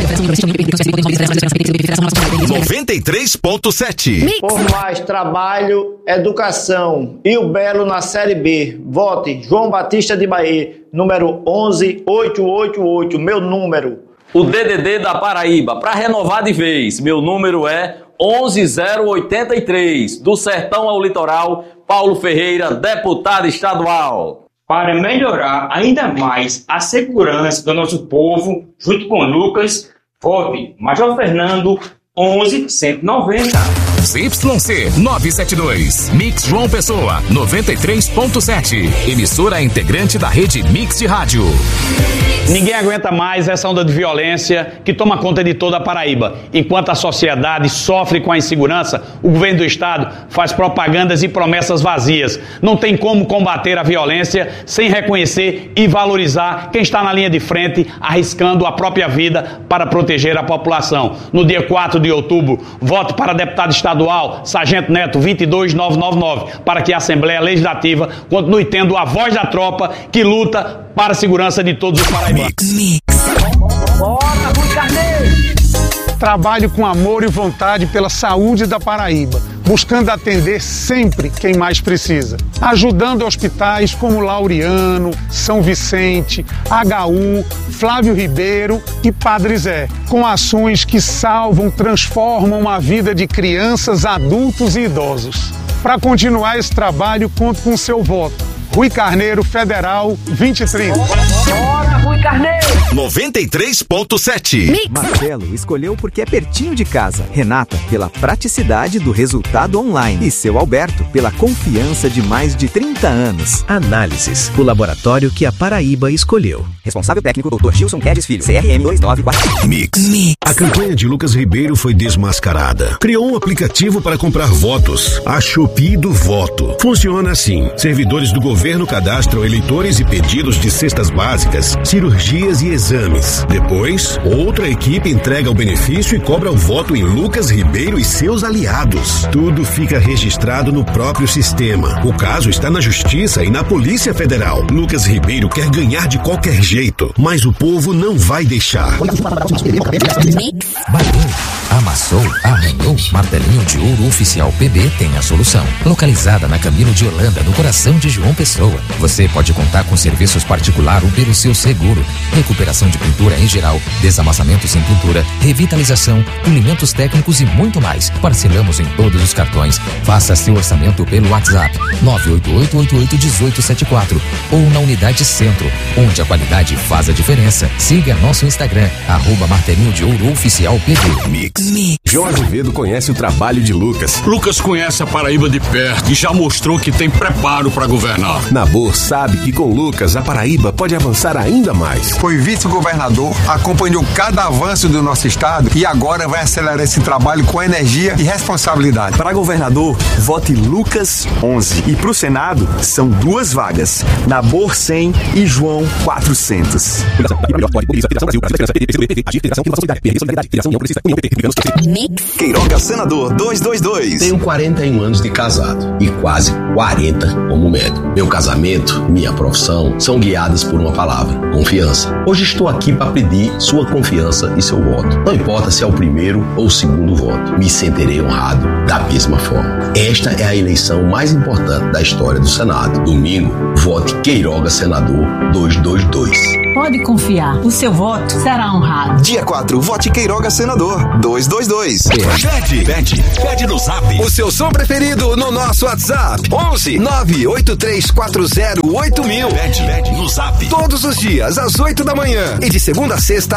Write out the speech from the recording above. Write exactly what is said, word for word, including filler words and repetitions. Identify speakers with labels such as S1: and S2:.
S1: noventa e três ponto sete.
S2: Por mais trabalho, educação e o Belo na Série B. Vote João Batista de Bahia, número onze oito oito oito, meu número.
S3: O D D D da Paraíba, para renovar de vez, meu número é onze zero oitenta e três, do Sertão ao Litoral, Paulo Ferreira, deputado estadual.
S4: Para melhorar ainda mais a segurança do nosso povo, junto com Lucas, vote Major Fernando onze cento e noventa.
S5: Z Y C novecentos e setenta e dois, Mix João Pessoa noventa e três ponto sete, emissora integrante da rede Mix de Rádio.
S6: Ninguém aguenta mais essa onda de violência que toma conta de toda a Paraíba. Enquanto a sociedade sofre com a insegurança, o governo do estado faz propagandas e promessas vazias. Não tem como combater a violência sem reconhecer e valorizar quem está na linha de frente, arriscando a própria vida para proteger a população. No dia quatro de outubro, voto para deputado estadual Sargento Neto vinte e dois mil novecentos e noventa e nove, para que a Assembleia Legislativa continue tendo a voz da tropa que luta para a segurança de todos os paraibanos.
S1: Mix.
S2: Bora, Rui Carneiro!
S7: Trabalho com amor e vontade pela saúde da Paraíba, buscando atender sempre quem mais precisa. Ajudando hospitais como Laureano, São Vicente, H U, Flávio Ribeiro e Padre Zé, com ações que salvam, transformam a vida de crianças, adultos e idosos. Para continuar esse trabalho, conto com seu voto. Rui Carneiro, Federal, vinte e trinta.
S2: Bora, Rui Carneiro!
S1: noventa e três ponto sete.
S8: Marcelo escolheu porque é pertinho de casa. Renata, pela praticidade do resultado online. E seu Alberto, pela confiança de mais de trinta anos.
S9: Análises, o laboratório que a Paraíba escolheu.
S8: Responsável técnico, doutor Gilson Guedes Filho, C R M dois nove quatro.
S1: Mix. Mix. A campanha de Lucas Ribeiro foi desmascarada. Criou um aplicativo para comprar votos, a Shopee do Voto. Funciona assim: servidores do governo cadastram eleitores e pedidos de cestas básicas, cirurgias e exames. Depois, outra equipe entrega o benefício e cobra o voto em Lucas Ribeiro e seus aliados. Tudo fica registrado no próprio sistema. O caso está na Justiça e na Polícia Federal. Lucas Ribeiro quer ganhar de qualquer jeito, mas o povo não vai deixar.
S5: Bateu, amassou, arranhou, martelinho de ouro oficial P B tem a solução. Localizada na Camilo de Holanda, no coração de João Pessoa. Você pode contar com serviços particular ou pelo seu seguro. Recuperação de pintura em geral, desamassamento sem pintura, revitalização, polimentos técnicos e muito mais. Parcelamos em todos os cartões. Faça seu orçamento pelo WhatsApp nove oito oito oito oito um oito sete quatro ou na Unidade Centro, onde a qualidade faz a diferença. Siga nosso Instagram, arroba martelinho de ouro oficial P B.
S1: Mix. Mix.
S10: João Azevedo conhece o trabalho de Lucas.
S11: Lucas conhece a Paraíba de perto e já mostrou que tem preparo para governar.
S10: Nabor sabe que com Lucas a Paraíba pode avançar ainda mais.
S12: Foi vice-governador, acompanhou cada avanço do nosso estado e agora vai acelerar esse trabalho com energia e responsabilidade.
S13: Para governador, vote Lucas onze. E para o Senado, são duas vagas, Nabor cem e João quatrocentos.
S1: Queiroga Senador duzentos e vinte e dois.
S14: Tenho quarenta e um anos de casado e quase quarenta como médico. Meu casamento, minha profissão são guiadas por uma palavra: confiança. Hoje estou aqui para pedir sua confiança e seu voto. Não importa se é o primeiro ou o segundo voto, me sentirei honrado da mesma forma. Esta é a eleição mais importante da história do Senado. Domingo, vote Queiroga Senador duzentos e vinte e dois.
S15: Pode confiar, o seu voto será honrado.
S1: Dia quatro, vote Queiroga Senador duzentos e vinte e dois. Pede, pede, pede no Zap. O seu som preferido no nosso WhatsApp. onze nove oito três quatro zero oito mil. Pede, pede no Zap. Todos os dias, às oito da manhã. E de segunda a sexta,